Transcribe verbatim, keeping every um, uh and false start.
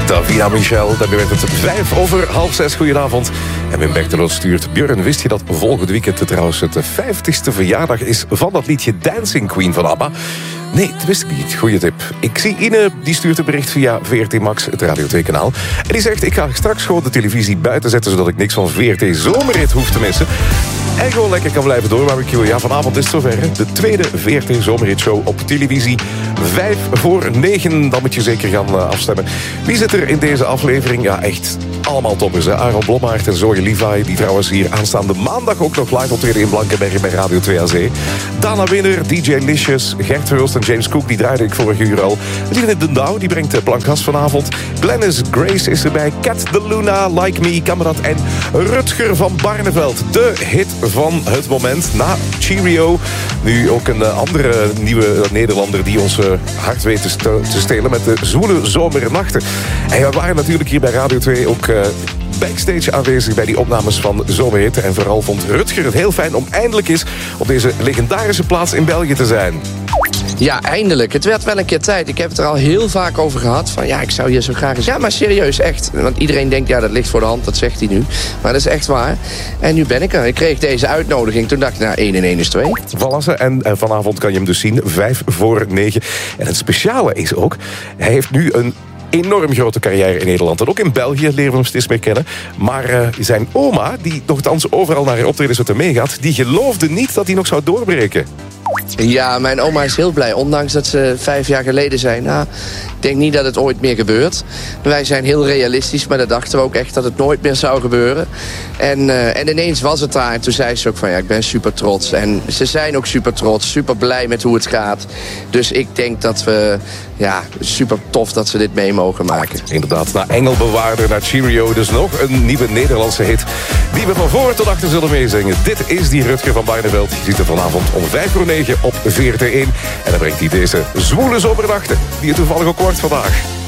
Davina Michel, daarmee werd het vijf over half zes. Goedenavond. En Wim Bertelot stuurt: Björn, wist je dat volgend weekend trouwens het vijftigste verjaardag is van dat liedje Dancing Queen van ABBA? Nee, dat wist ik niet. Goeie tip. Ik zie Ine, die stuurt een bericht via V R T Max, het Radio twee kanaal. En die zegt: ik ga straks gewoon de televisie buiten zetten, zodat ik niks van V R T Zomerrit hoef te missen. En gewoon lekker kan blijven doorbarbecuen. Ja, vanavond is het zover. De tweede V R T Zomerhitshow op televisie. Vijf voor negen. Dan moet je zeker gaan uh, afstemmen. Wie zit er in deze aflevering? Ja, echt allemaal toppers. Hè? Aaron Blommaert en Zoe Levi, die trouwens hier aanstaande maandag ook nog live optreden in Blankenberg bij Radio twee A Zee. Dana Winner, D J Licious, Gert Verhulst en James Cook, die draaide ik vorige uur al. Lieve de Douw, die brengt Blankgas vanavond. Glennis Grace is erbij. Cat de Luna, Like Me, Kamerad en Rutger van Barneveld. De hit van het moment na Cheerio. Nu ook een andere nieuwe Nederlander die ons hart weet te stelen met de zwoele zomernachten. En we waren natuurlijk hier bij Radio twee ook uh, backstage aanwezig bij die opnames van Zomerhitten. En vooral vond Rutger het heel fijn om eindelijk eens op deze legendarische plaats in België te zijn. Ja, eindelijk. Het werd wel een keer tijd. Ik heb het er al heel vaak over gehad. Van ja, ik zou hier zo graag eens... Ja, maar serieus, echt. Want iedereen denkt, ja, dat ligt voor de hand. Dat zegt hij nu. Maar dat is echt waar. En nu ben ik er. Ik kreeg deze uitnodiging. Toen dacht ik, nou, één en één is twee. Valasse. En, en vanavond kan je hem dus zien. Vijf voor negen. En het speciale is ook, hij heeft nu een enorm grote carrière in Nederland. En ook in België leren we hem steeds meer kennen. Maar uh, zijn oma, die nogthans overal naar haar optredens met hem meegaat, die geloofde niet dat hij nog zou doorbreken. Ja, mijn oma is heel blij. Ondanks dat ze vijf jaar geleden zei, nou, ik denk niet dat het ooit meer gebeurt. Wij zijn heel realistisch, maar dat dachten we ook echt dat het nooit meer zou gebeuren. En, uh, en ineens was het daar. En toen zei ze ook van, ja, ik ben super trots. En ze zijn ook super trots, super blij met hoe het gaat. Dus ik denk dat we, ja, super tof dat ze dit mee mogen maken. Inderdaad, naar Engelbewaarder, naar Cheerio. Dus nog een nieuwe Nederlandse hit die we van voor tot achter zullen meezingen. Dit is die Rutger van Barneveld. Je ziet er vanavond om vijf voor negen op V R T één. En dan brengt hij deze zwoele zomernachten, die het toevallig ook wordt vandaag.